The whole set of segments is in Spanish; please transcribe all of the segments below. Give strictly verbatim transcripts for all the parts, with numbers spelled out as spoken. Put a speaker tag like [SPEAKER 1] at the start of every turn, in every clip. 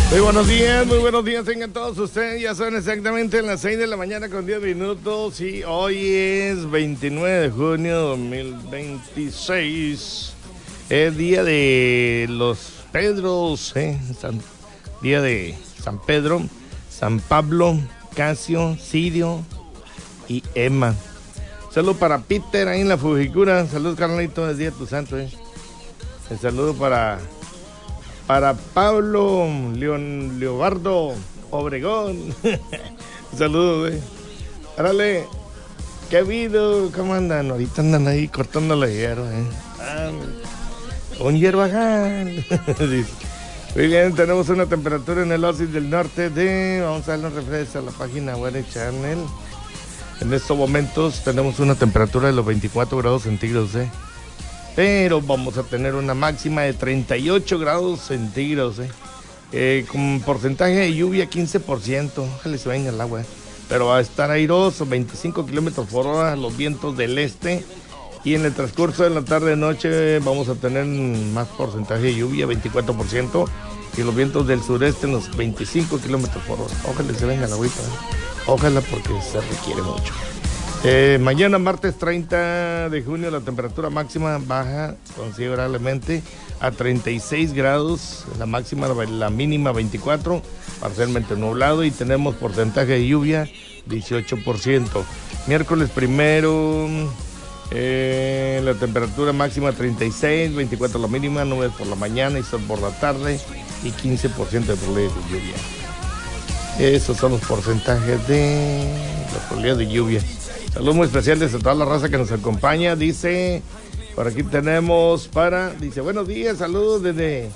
[SPEAKER 1] Muy buenos días, muy buenos días tengan todos ustedes. Ya son exactamente las seis de la mañana con diez minutos y hoy es veintinueve de junio de dos mil veintiséis. Es día de los Pedros, ¿eh? San, día de San Pedro, San Pablo, Casio, Sirio y Emma. Saludo para Peter ahí en la Fujikura. Saludos, carnalito, es día de tu santo, ¿eh? El saludo para... Para Pablo León, Leobardo Obregón. Saludos, eh. Árale, ¿qué ha habido? ¿Cómo andan? Ahorita andan ahí cortando la hierba, eh. Ah, un hierbajal. Muy bien, tenemos una temperatura en el Oasis del Norte de... Vamos a darle refresco a la página web de Channel. En estos momentos tenemos una temperatura de los veinticuatro grados centígrados, eh. Pero vamos a tener una máxima de treinta y ocho grados centígrados, ¿eh? Eh, con porcentaje de lluvia quince por ciento. Ojalá se venga el agua, ¿eh? Pero va a estar airoso, veinticinco kilómetros por hora, los vientos del este. Y en el transcurso de la tarde-noche vamos a tener más porcentaje de lluvia, veinticuatro por ciento. Y los vientos del sureste en los veinticinco kilómetros por hora. Ojalá se venga el agüita, ¿eh? Ojalá, porque se requiere mucho. Eh, mañana martes treinta de junio la temperatura máxima baja considerablemente a treinta y seis grados, la máxima, la mínima veinticuatro, parcialmente nublado y tenemos porcentaje de lluvia dieciocho por ciento. Miércoles primero eh, la temperatura máxima treinta y seis, veinticuatro la mínima, nubes por la mañana y sol por la tarde y quince por ciento de probabilidad de lluvia. Esos son los porcentajes de la probabilidad de lluvia. Saludos muy especiales a toda la raza que nos acompaña. Dice, por aquí tenemos para, dice, buenos días, saludos desde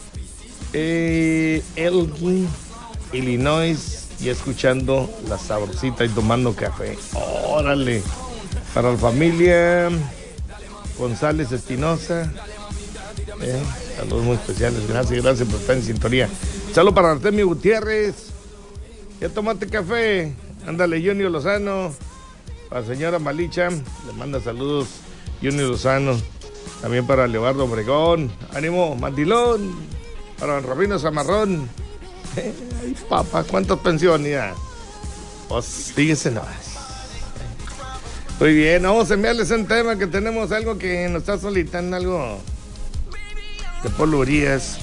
[SPEAKER 1] eh, Elgin, Illinois, y escuchando la sabrosita y tomando café. Órale, para la familia González Espinosa, eh, saludos muy especiales, gracias, gracias por estar en sintonía. Saludos para Artemio Gutiérrez, ¿ya tomaste café? Ándale, Junior Lozano. A la señora Malicha, le manda saludos Junior Lozano. También para Leobardo Obregón. Ánimo, mandilón. Para don Rabino Zamarrón. Eh, ay, papá, ¿cuántas pensiones ya? Pues fíjese nada más. Muy bien, vamos a enviarles un tema que tenemos algo que nos está solicitando, algo de Polo Urias.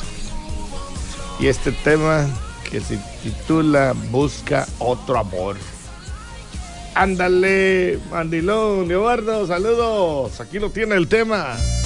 [SPEAKER 1] Y este tema que se titula Busca otro amor. Ándale, mandilón, Leobardo, saludos. Aquí lo tiene el tema.